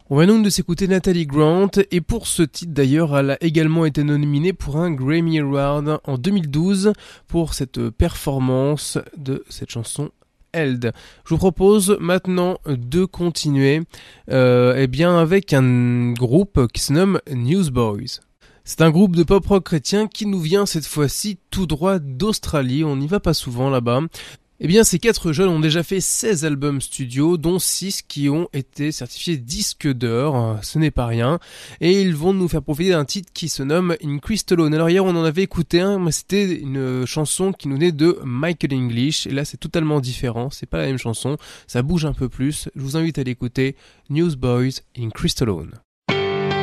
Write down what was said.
On va donc de s'écouter Natalie Grant, et pour ce titre d'ailleurs, elle a également été nominée pour un Grammy Award en 2012 pour cette performance de cette chanson Held. Je vous propose maintenant de continuer avec un groupe qui se nomme Newsboys. C'est un groupe de pop-rock chrétien qui nous vient cette fois-ci tout droit d'Australie, on n'y va pas souvent là-bas. Eh bien, ces 4 jeunes ont déjà fait 16 albums studio, dont 6 qui ont été certifiés disques d'or, ce n'est pas rien, et ils vont nous faire profiter d'un titre qui se nomme In Crystal Alone. Alors hier, on en avait écouté un, mais c'était une chanson qui nous venait de Michael English, et là c'est totalement différent, c'est pas la même chanson, ça bouge un peu plus, je vous invite à l'écouter, Newsboys In Crystal Alone.